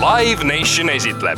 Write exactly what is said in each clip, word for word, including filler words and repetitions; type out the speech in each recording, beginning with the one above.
Live Nation esitleb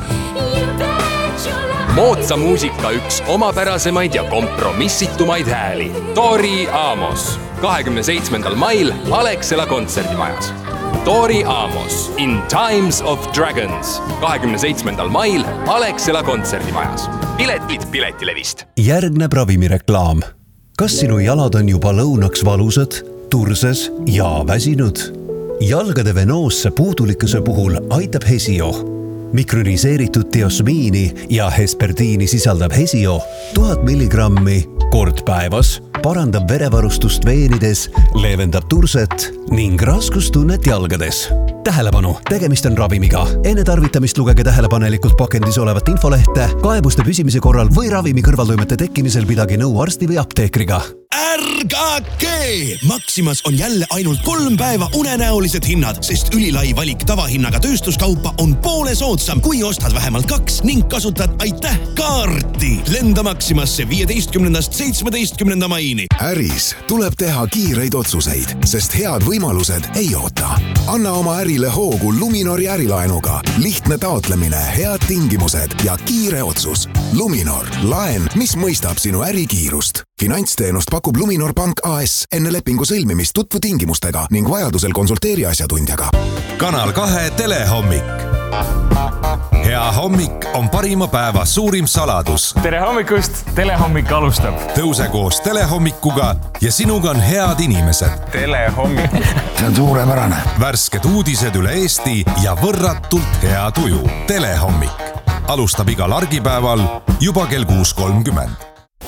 moodsa muusika üks omapärasemaid ja kompromissitumaid hääli. Tori Amos. kahekümne seitsmendal mail Alexela kontserdimajas. Tori Amos in Times of Dragons. kahekümne seitsmendal mail Alexela kontserdimajas. Piletid Piletilevist. Järgneb ravimireklaam. Kas sinu jalad on juba lõunaks valusad, turses ja väsinud? Jalgade venoosse puudulikkuse puhul aitab Hesio. Mikroniseeritud diosmiini ja hesperdiini sisaldab Hesio tuhat milligrammi kord päevas, parandab verevarustust veenides, leevendab turset ning raskustunnet jalgades. Tähelepanu, tegemist on ravimiga. Enne tarvitamist lugege tähelepanelikult pakendis olevat infolehte, kaebuste püsimise korral või ravimi kõrvaltoimete tekkimisel pidage nõu arsti või apteekriga. Ärgake! Maximas on jälle ainult kolm päeva unenäolised hinnad, sest ülilai valik tavahinnaga tööstuskaupa on poole soodsam, kui ostad vähemalt kaks ning kasutad aitäh kaarti. Lenda Maximasse viieteistkümnendast seitsmeteistkümnenda maini. Äris tuleb teha kiireid otsuseid, sest head võimalused ei oota. Anna oma ärile hoogu Luminori ärilaenuga. Lihtne taotlemine, head tingimused ja kiire otsus. Luminor, laen, mis mõistab sinu ärikiirust. Finantsteenust pakub Luminor Pank A S enne lepingu sõlmimist tutvu tingimustega ning vajadusel konsulteeri asjatundjaga. Kanal kahe telehommik. Hea hommik on parima päeva suurim saladus. Tere hommikust, telehommik alustab. Tõuse koos telehommikuga ja sinuga on head inimesed. Telehommik. See on suurepärane. Värsked uudised üle Eesti ja võrratult hea tuju. Telehommik. Alustab igal argipäeval juba kell kuus kolmkümmend.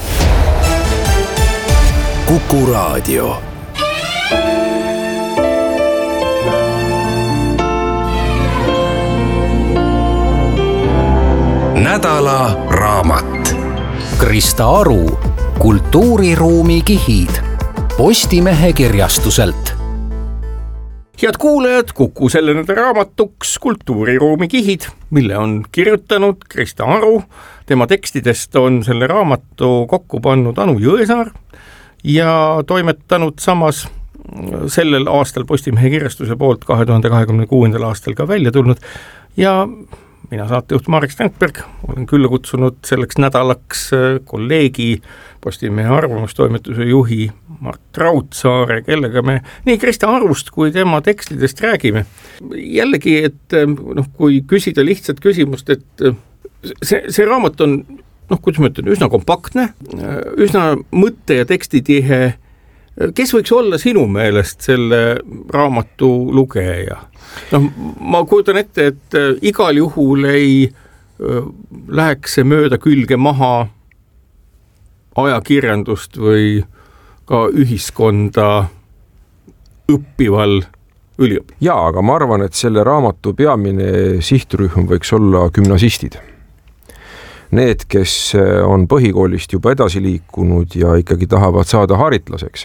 Kuku Raadio. Nädala raamat. Krista Aru, Kultuuriruumi kihid. Postimehe kirjastuselt. Head kuulajad, Kuku selle nädala raamatuks Kultuuriruumi kihid, mille on kirjutanud Krista Aru. Tema tekstidest on selle raamatu kokku pannud Anu Jõesaar ja toimetanud samas sellel aastal Postimehe kirjastuse poolt kahe tuhande kahekümne kuuendal aastal ka välja tulnud. Ja mina saatejuht Marek Strandberg olen külla kutsunud selleks nädalaks kolleegi Postimehe arvamustoimetuse juhi Mart Raudsaare, kellega me nii Krista Arust kui tema tekstidest räägime. Jällegi, et noh, kui küsida lihtsat küsimust, et see, see raamat on noh, kuidas ma ütlen, üsna kompaktne, üsna mõtte- ja tekstitihe. Kes võiks olla sinu meelest selle raamatu lugeja? Noh, ma kujutan ette, et igal juhul ei läheks see mööda külge maha ajakirjandust või ka ühiskonda õppival üliõpilasel. Jaa, aga ma arvan, et selle raamatu peamine sihtrühm võiks olla gümnasistid. Need, kes on põhikoolist juba edasi liikunud ja ikkagi tahavad saada haritlaseks,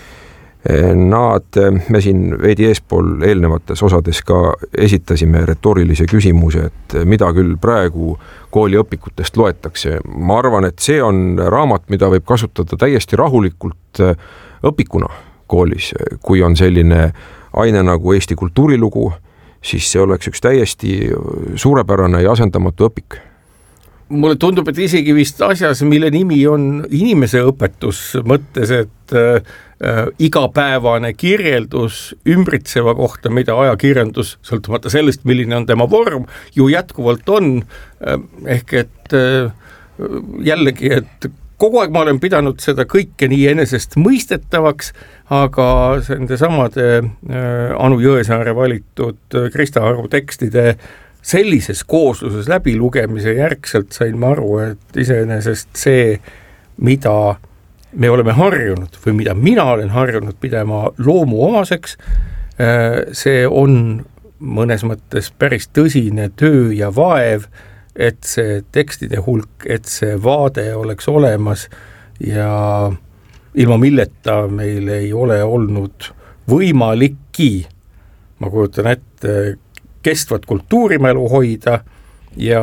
nad, me siin veidi eespool eelnevates osades ka esitasime retoorilise küsimuse, et mida küll praegu kooliõpikutest loetakse. Ma arvan, et see on raamat, mida võib kasutada täiesti rahulikult õpikuna koolis, kui on selline aine nagu Eesti kultuurilugu, siis see oleks üks täiesti suurepärane ja asendamatu õpik. Mulle tundub, et isegi vist asjas, mille nimi on inimese õpetus mõttes, et äh, igapäevane kirjeldus ümbritseva kohta, mida ajakirjandus, sõltumata sellest, milline on tema vorm, ju jätkuvalt on. Äh, ehk et äh, jällegi, et kogu aeg ma olen pidanud seda kõike nii enesest mõistetavaks, aga nende samade äh, Anu Jõesaare valitud Krista Aru tekstide sellises koosluses läbilugemise järgselt sain ma aru, et iseenesest see, mida me oleme harjunud või mida mina olen harjunud pidama loomu omaseks, see on mõnes mõttes päris tõsine töö ja vaev, et see tekstide hulk, et see vaade oleks olemas ja ilma milleta meil ei ole olnud võimalikki, ma kujutan ette, kestvat kultuurimälu hoida ja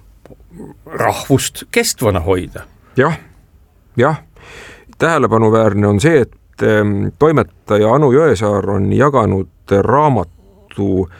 rahvust kestvana hoida. Jah, jah. Tähelepanuväärne on see, et toimetaja Anu Jõesaar on jaganud raamatu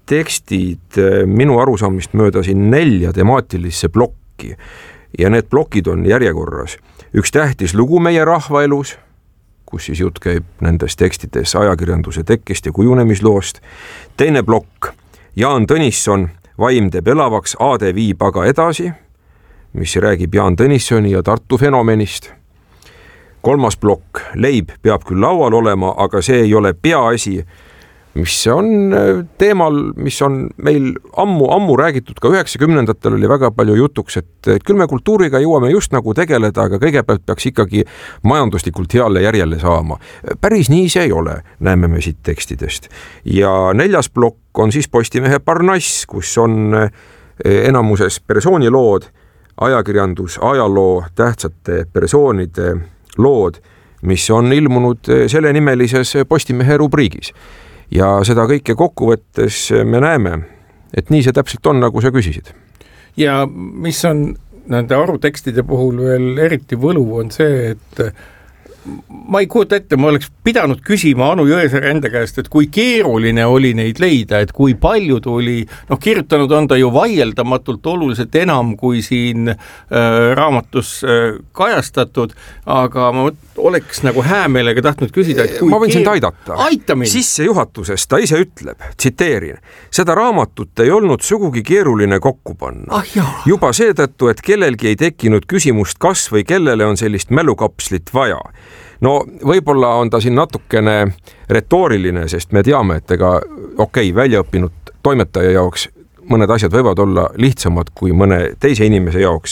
tekstid minu arusaamist mööda siin nelja temaatilisse plokki ja need plokid on järjekorras. Üks tähtis lugu meie rahvaelus, kus siis jutt käib nendes tekstides ajakirjanduse tekkest ja kujunemisloost. Teine plokk, Jaan Tõnisson, Vaim teeb elavaks, Aade viib aga edasi, mis räägib Jaan Tõnissoni ja Tartu fenomenist. Kolmas plokk, Leib peab küll laual olema, aga see ei ole peaasi, mis on teemal, mis on meil ammu, ammu räägitud, ka üheksakümnendatel oli väga palju jutuks, et, et küll me kultuuriga jõuame just nagu tegeleda, aga kõigepealt peaks ikkagi majanduslikult heale järjele saama. Päris nii see ei ole, näeme me siit tekstidest. Ja neljas plokk on siis Postimehe Parnass, kus on enamuses persoonilood, ajakirjandus, ajaloo, tähtsate persoonide lood, mis on ilmunud selle nimelises Postimehe rubriigis. Ja seda kõike kokkuvõttes me näeme, et nii see täpselt on, nagu sa küsisid. Ja mis on nende arutekstide puhul veel eriti võlu, on see, et ma ei kujuta ette, ma oleks pidanud küsima Anu Jõesaare enda käest, et kui keeruline oli neid leida, et kui palju tuli, noh kirjutanud on ta ju vaieldamatult oluliselt enam kui siin äh, raamatus äh, kajastatud, aga ma oleks nagu häämeelega tahtnud küsida, et kui ma võin sind aidata. Aitamine. Sisse juhatuses ta ise ütleb, tsiteerin, seda raamatut ei olnud sugugi keeruline kokku panna. Ah, juba seetõttu, et kellelgi ei tekkinud küsimust, kas või kellele on sellist mälukapslit vaja. No võib-olla on ta siin natukene retooriline, sest me teame, et ega okei, väljaõppinud toimetaja jaoks mõned asjad võivad olla lihtsamad kui mõne teise inimese jaoks,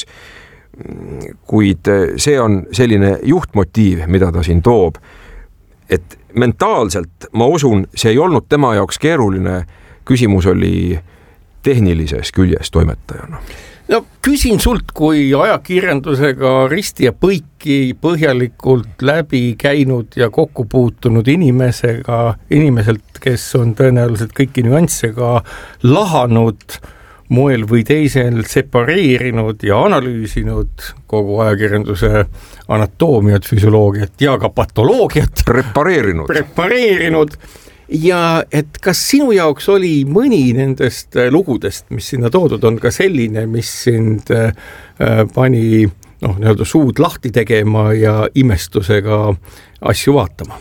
kuid see on selline juhtmotiiv, mida ta siin toob, et mentaalselt ma usun, see ei olnud tema jaoks keeruline, küsimus oli tehnilises küljes toimetajana. No küsin sult kui ajakirjandusega risti ja põiki põhjalikult läbi käinud ja kokku puutunud inimesega, inimeselt, kes on tõenäoliselt kõiki nüansse ka lahanud moel või teisel, separeerinud ja analüüsinud kogu ajakirjanduse anatoomiat, füsioloogiat ja ka patoloogiat. Prepareerinud. Prepareerinud. Ja et kas sinu jaoks oli mõni nendest lugudest, mis sinna toodud on, ka selline, mis sind äh, pani noh, nii-öelda suud lahti tegema ja imestusega asju vaatama?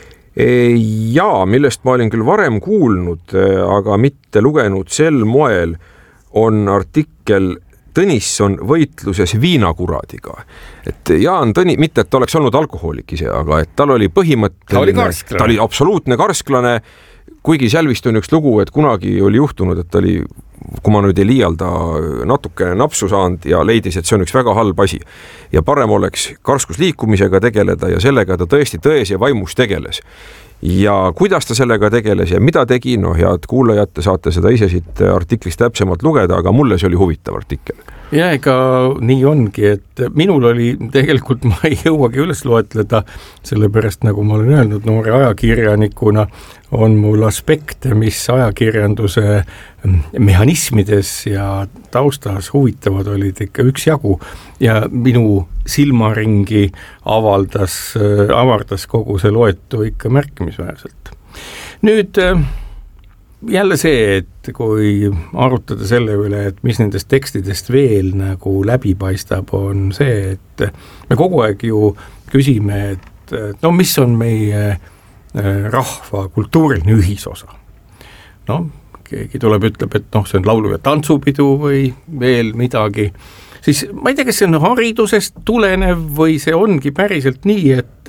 Jaa, millest ma olin küll varem kuulnud, aga mitte lugenud sel moel, on artikkel Tõnisson võitluses viinakuradiga. Et Jaan Tõni, mitte et ta oleks olnud alkohoolik ise, aga et tal oli põhimõtteline, ta oli karsklane, ta oli absoluutne karsklane, kuigi seal vist on üks lugu, et kunagi oli juhtunud, et ta oli, kui ma nüüd ei liialda, natukene napsu saanud ja leidis, et see on üks väga halb asi. Ja parem oleks karskusliikumisega tegeleda ja sellega ta tõesti tões ja vaimus tegeles. Ja kuidas ta sellega tegeles ja mida tegi, no head kuulajad, te saate seda ise siit artiklist täpsemalt lugeda, aga mulle see oli huvitav artikkel. Ja ega nii ongi, et minul oli tegelikult, ma ei jõuagi üles loetleda, sellepärast nagu ma olen öelnud, noore ajakirjanikuna on mul aspekte, mis ajakirjanduse mehhanismides ja taustas huvitavad olid ikka üks jagu ja minu silmaringi avaldas, avardas kogu see loetu ikka märkimisväärselt. Nüüd jälle see, et kui arutada selle üle, et mis nendest tekstidest veel nagu läbi paistab, on see, et me kogu aeg ju küsime, et no mis on meie rahva kultuuriline ühisosa. No, keegi tuleb ütleb, et noh, see on laulu- ja tantsupidu või veel midagi. Siis ma ei tea, kas see on haridusest tulenev või see ongi päriselt nii, et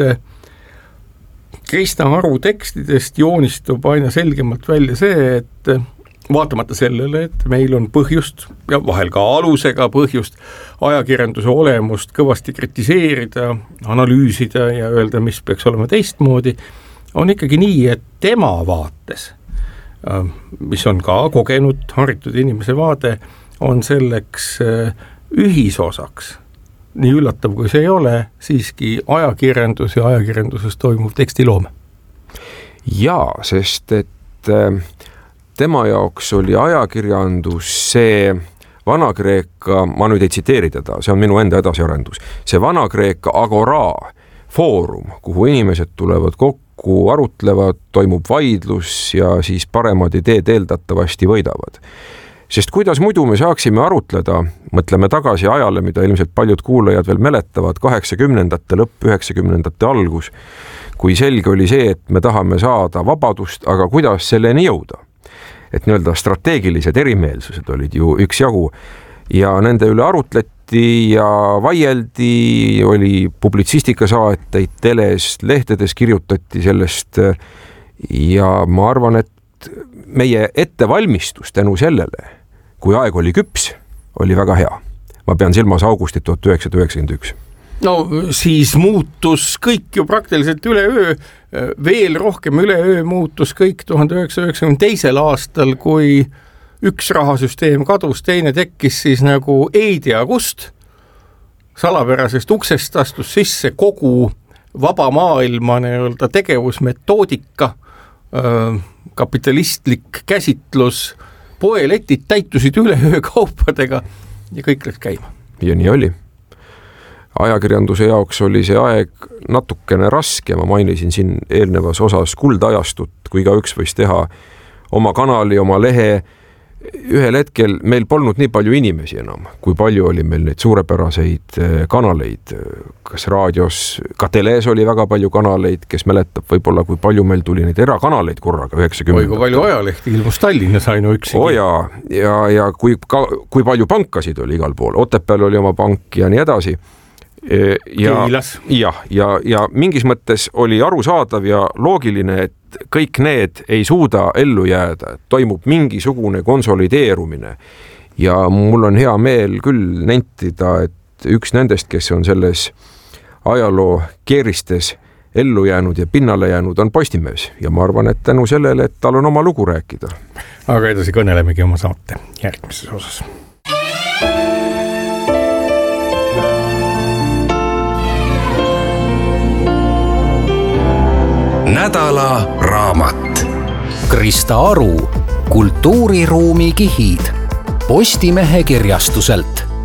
Krista Aru tekstidest joonistub aina selgemalt välja see, et vaatamata sellele, et meil on põhjust ja vahel ka alusega põhjust ajakirjanduse olemust kõvasti kritiseerida, analüüsida ja öelda, mis peaks olema teistmoodi, on ikkagi nii, et tema vaates, mis on ka kogenud haritud inimese vaade, on selleks ühisosaks. Nii üllatav, kui see ei ole, siiski ajakirjandus ja ajakirjanduses toimuv tekstiloome. Jaa, sest et tema jaoks oli ajakirjandus see Vana-Kreeka, ma nüüd ei tsiteeri teda, see on minu enda edasiarendus, see Vana-Kreeka agora foorum, kuhu inimesed tulevad kokku kokku, arutlevad, toimub vaidlus ja siis paremad ideed eeldatavasti võidavad. Sest kuidas muidu me saaksime arutleda, mõtleme tagasi ajale, mida ilmselt paljud kuulajad veel mäletavad, kaheksakümnendate lõpp, üheksakümnendate algus, kui selge oli see, et me tahame saada vabadust, aga kuidas selleni jõuda? Et nii-öelda strateegilised erimeelsused olid ju üksjagu ja nende üle arutleti ja vaieldi, oli publitsistikasaateid teles, lehtedes kirjutati sellest ja ma arvan, et meie ettevalmistus tänu sellele, kui aeg oli küps, oli väga hea. Ma pean silmas augustit tuhat üheksasada üheksakümmend üks. No siis muutus kõik ju praktiliselt üleöö, veel rohkem üleöö muutus kõik tuhande üheksasaja üheksakümne teisel aastal, kui üks rahasüsteem kadus, teine tekkis siis nagu ei tea kust, salapärasest uksest astus sisse kogu vaba maailma nii-öelda tegevusmetoodika, kapitalistlik käsitlus, poeletid täitusid üleöö kaupadega ja kõik läks käima. Ja nii oli. Ajakirjanduse jaoks oli see aeg natukene raske, ma mainisin siin eelnevas osas kuldajastut, kui ka üks võis teha oma kanali, oma lehe. Ühel hetkel meil polnud nii palju inimesi enam, kui palju oli meil neid suurepäraseid kanaleid, kas raadios, ka teles oli väga palju kanaleid, kes mäletab võib-olla, kui palju meil tuli neid erakanaleid korraga üheksakümnendatel. Oi, kui palju ajalehti ilmus Tallinnas ainu üksigi. Oh ja, ja, ja kui, ka, kui palju pankasid oli igal pool, Otepääl oli oma pank ja nii edasi. Ja, ja, ja, ja mingis mõttes oli arusaadav ja loogiline, et kõik need ei suuda ellu jääda, et toimub mingisugune konsolideerumine ja mul on hea meel küll nentida, et üks nendest, kes on selles ajaloo keeristes ellu jäänud ja pinnale jäänud, on Postimees ja ma arvan, et tänu sellele, et tal on oma lugu rääkida. Aga edasi kõnelemegi oma saate järgmises osas. Nädala raamat. Krista Aru, kultuuriruumi kihid. Postimehe kirjastuselt.